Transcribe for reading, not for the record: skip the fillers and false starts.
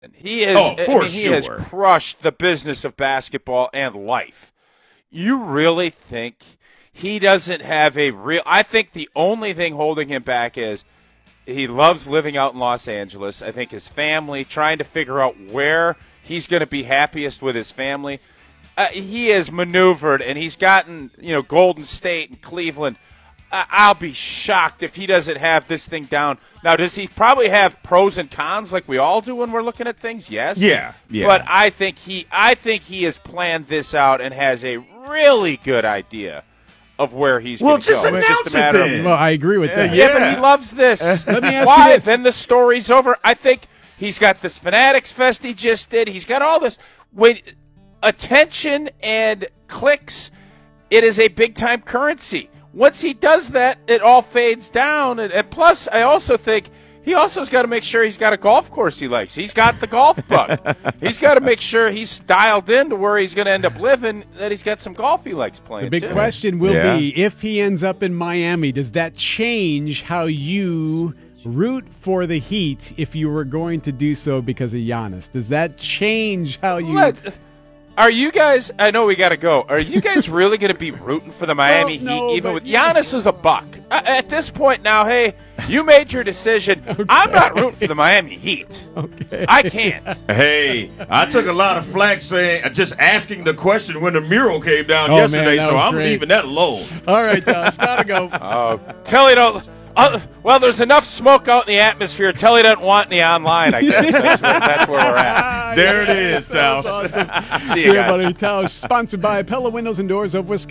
He is. He has crushed the business of basketball and life. You really think he doesn't have a real? I think the only thing holding him back is he loves living out in Los Angeles. I think his family, trying to figure out where he's going to be happiest with his family. He has maneuvered, and he's gotten, Golden State and Cleveland. I'll be shocked if he doesn't have this thing down. Now, does he probably have pros and cons like we all do when we're looking at things? Yes. Yeah. But I think he has planned this out and has a really good idea of where he's going to go. Well, just announce it then. Well, I agree with that. Yeah, but he loves this. Let me ask Why? you this. Then the story's over. I think he's got this Fanatics Fest he just did. He's got all this. Attention and clicks, it is a big-time currency. Once he does that, it all fades down. And plus, I also think he also's got to make sure he's got a golf course he likes. He's got the golf bug. He's got to make sure he's dialed in to where he's going to end up living, that he's got some golf he likes playing. The big question will be, if he ends up in Miami, does that change how you root for the Heat if you were going to do so because of Giannis? Does that change how you... Are you guys, I know we got to go, are you guys really going to be rooting for the Miami Heat even with Giannis as a buck? At this point now, hey, you made your decision. Okay. I'm not rooting for the Miami Heat. Okay. I can't. Hey, I took a lot of flack saying, just asking the question when the mural came down yesterday, man, so I'm great. leaving that alone. All right, Tosh, got to go. Telly don't... well, there's enough smoke out in the atmosphere. Telly doesn't want any online, I guess. That's where we're at. There it is, Tausch. Awesome. See you, guys. buddy. Tausch, sponsored by Pella Windows and Doors of Wisconsin.